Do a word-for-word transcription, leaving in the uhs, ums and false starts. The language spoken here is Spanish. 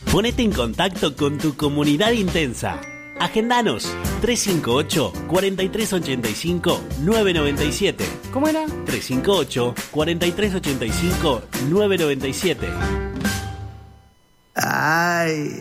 Ponete en contacto con tu comunidad intensa. Agendanos tres cinco ocho, cuatro tres ocho cinco, nueve nueve siete. ¿Cómo era? tres cinco ocho, cuatro tres ocho cinco, nueve nueve siete. Ay,